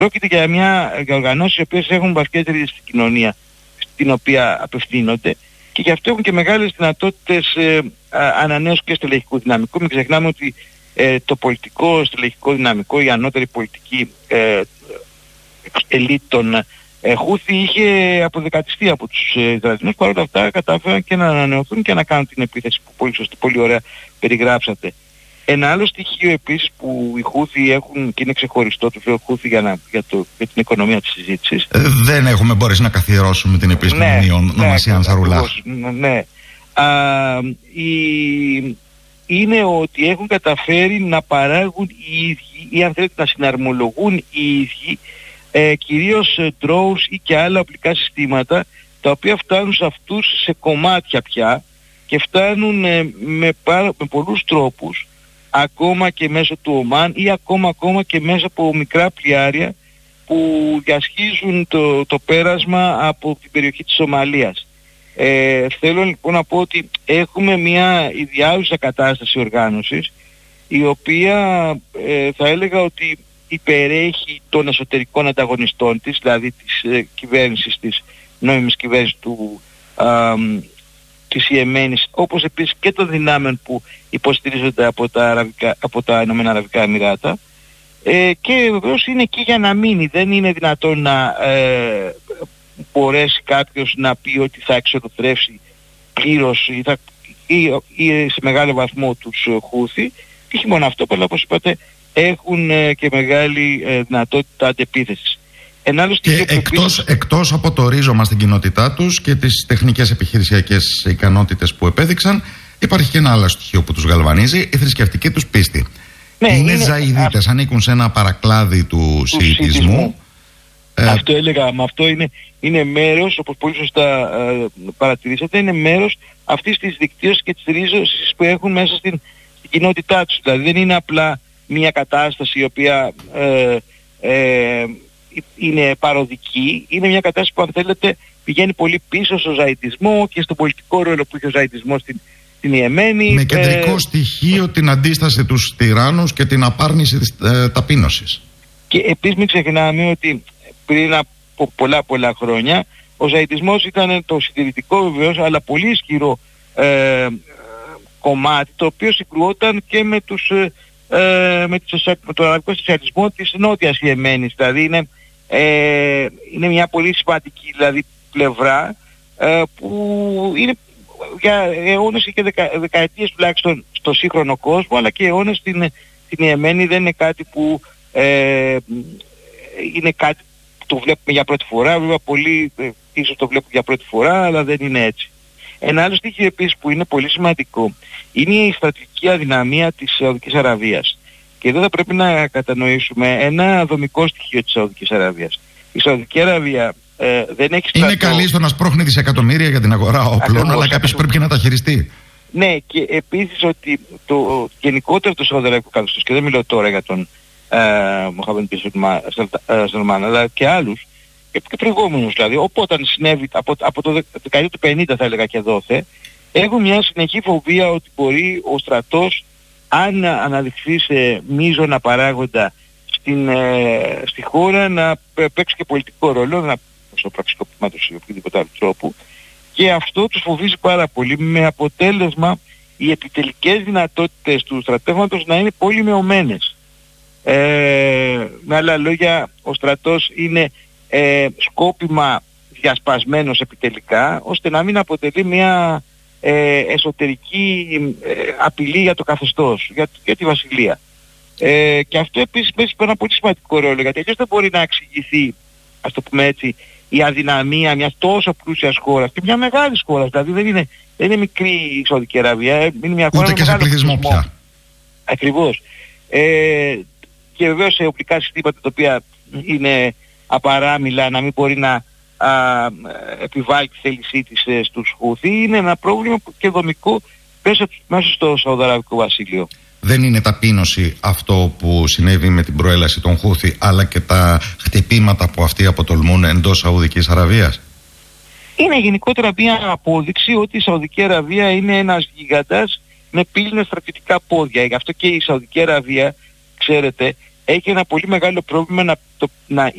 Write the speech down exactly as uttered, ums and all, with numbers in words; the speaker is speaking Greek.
Πρόκειται για μια για οργανώσεις οι οποίες έχουν βασικές ρίζες στην κοινωνία στην οποία απευθύνονται και γι' αυτό έχουν και μεγάλες δυνατότητες ε, ανανέωσης και στελεχικού δυναμικού. Μην ξεχνάμε ότι ε, το πολιτικό στελεχικό δυναμικό, η ανώτερη πολιτική ε, ελίτ των ε, Χούθη είχε αποδεκατιστεί από τους ε, Ισραηλινούς. Παρ' όλα αυτά κατάφεραν και να ανανεωθούν και να κάνουν την επίθεση που πολύ σωστή, πολύ ωραία περιγράψατε. Ένα άλλο στοιχείο επίσης που οι Χούθη έχουν και είναι ξεχωριστό, το λέω Χούθη για, να, για, το, για την οικονομία της συζήτησης. Ε, δεν έχουμε μπορέσει να καθιερώσουμε την επίσημη ναι, ονομασία ναι, Ανσαρουλάχ. Ναι. Α, η, είναι ότι έχουν καταφέρει να παράγουν οι ίδιοι ή αν θέλετε να συναρμολογούν οι ίδιοι ε, κυρίως ε, drones ή και άλλα οπλικά συστήματα τα οποία φτάνουν σε αυτούς σε κομμάτια πια και φτάνουν ε, με, πάρα, με πολλούς τρόπους ακόμα και μέσω του Ομάν ή ακόμα, ακόμα και μέσα από μικρά πλοιάρια που διασχίζουν το, το πέρασμα από την περιοχή της Σομαλίας. Ε, θέλω λοιπόν να πω ότι έχουμε μια ιδιάζουσα κατάσταση οργάνωσης η οποία ε, θα έλεγα ότι υπερέχει των εσωτερικών ανταγωνιστών της, δηλαδή της ε, κυβέρνησης, της νόμιμης κυβέρνησης του α, της Ιεμένης, όπως επίσης και των δυνάμεων που υποστηρίζονται από τα, Αραβικά, από τα Ηνωμένα Αραβικά Εμιράτα ε, και βεβαίως είναι εκεί για να μείνει. Δεν είναι δυνατόν να ε, μπορέσει κάποιος να πει ότι θα εξοδοθρεύσει πλήρως ή, θα, ή, ή σε μεγάλο βαθμό τους Χούθη. Και όχι μόνο αυτό, αλλά όπως είπατε έχουν ε, και μεγάλη ε, δυνατότητα αντεπίθεσης. Και εκτός, επίσης... εκτός από το ρίζωμα στην κοινότητά τους και τις τεχνικές επιχειρησιακές ικανότητες που επέδειξαν, υπάρχει και ένα άλλο στοιχείο που τους γαλβανίζει, η θρησκευτική τους πίστη. Ναι, είναι, είναι Ζαϊδίτες, α... ανήκουν σε ένα παρακλάδι του, του Σιητισμού. Ε... Αυτό έλεγα, με αυτό είναι, είναι μέρος, όπως πολύ σωστά ε, παρατηρήσατε, είναι μέρος αυτής της δικτύωσης και της ρίζωσης που έχουν μέσα στην, στην κοινότητά τους. Δηλαδή δεν είναι απλά μια κατάσταση η οποία ε, ε, είναι παροδική, είναι μια κατάσταση που αν θέλετε πηγαίνει πολύ πίσω στο ζαϊτισμό και στον πολιτικό ρόλο που είχε ο ζαϊτισμός στην, στην Ιεμένη. Με κεντρικό ε, στοιχείο την αντίσταση τους τυράννους και την απάρνηση της ε, ταπείνωσης. Και επίσης μην ξεχνάμε ότι πριν από πολλά πολλά χρόνια ο ζαϊτισμός ήταν το συντηρητικό βεβαίως αλλά πολύ ισχυρό ε, κομμάτι το οποίο συγκρουόταν και με, τους, ε, με, τους, με τον αραβικό σοσιαλισμό της νότιας Ιεμένης. Δηλαδή είναι Ε, είναι μια πολύ σημαντική δηλαδή πλευρά ε, που είναι για αιώνες και δεκα, δεκαετίες τουλάχιστον στο σύγχρονο κόσμο, αλλά και αιώνες στην, στην Ιεμένη δεν είναι κάτι που ε, είναι κάτι που το βλέπουμε για πρώτη φορά. Βέβαια πολλοί ε, ίσως το βλέπουν για πρώτη φορά, αλλά δεν είναι έτσι. Ένα άλλο στοιχείο επίσης που είναι πολύ σημαντικό είναι η στρατηγική αδυναμία της Σαουδικής Αραβίας. Και εδώ θα πρέπει να κατανοήσουμε ένα δομικό στοιχείο της Σαουδικής Αραβίας. Η Σαουδική Αραβία ε, δεν έχει στρατό... Είναι καλή στο να σπρώχνει δισεκατομμύρια για την αγορά όπλων, ακριβώς, αλλά κάποιος πρέπει να τα χειριστεί. Ναι, και επίσης ότι το γενικότερο το Σαουδαραβικό καθεστώς, και δεν μιλώ τώρα για τον Μοχαμέντ μπιν Σαλμάν, αλλά και άλλους, και, και προηγούμενους δηλαδή, οπότε συνέβη από, από το δεκαετία του πενήντα θα έλεγα και δόθε, έχουν μια συνεχή φοβία ότι μπορεί ο στρατός, αν αναδειχθεί σε μείζωνα παράγοντα στην, ε, στη χώρα, να παίξει και πολιτικό ρόλο, να στο πραξικοπήματος ή οποιοδήποτε άλλο τρόπο, και αυτό τους φοβίζει πάρα πολύ, με αποτέλεσμα οι επιτελικές δυνατότητες του στρατεύματος να είναι πολύ μειωμένες. Ε, με άλλα λόγια, ο στρατός είναι ε, σκόπιμα διασπασμένος επιτελικά, ώστε να μην αποτελεί μια ε, εσωτερική ε, απειλή για το καθεστώς, για, για τη βασιλεία. Ε, και αυτό επίσης παίζει ένα πολύ σημαντικό ρόλο, γιατί αλλιώς δεν μπορεί να εξηγηθεί, ας το πούμε έτσι, η αδυναμία μιας τόσο πλούσιας χώρας και μια μεγάλης χώρας. Δηλαδή δεν είναι, δεν είναι μικρή η Σαουδική Αραβία, είναι μια χώρα ούτε και σε πληθυσμό πια. Ακριβώς. Ε, και βεβαίως σε οπλικά συστήματα τα οποία είναι απαράμιλα, να μην μπορεί να α, επιβάλλει τη θέλησή της ε, στους Χούθη, είναι ένα πρόβλημα και δομικό μέσα, μέσα στο Σαουδαραβικό βασίλειο. Δεν είναι ταπείνωση αυτό που συνέβη με την προέλαση των Χούθη, αλλά και τα χτυπήματα που αυτοί αποτολμούν εντός Σαουδικής Αραβίας. Είναι γενικότερα μια απόδειξη ότι η Σαουδική Αραβία είναι ένας γίγαντας με πύληνα στρατιωτικά πόδια. Γι' αυτό και η Σαουδική Αραβία, ξέρετε, έχει ένα πολύ μεγάλο πρόβλημα να, το, να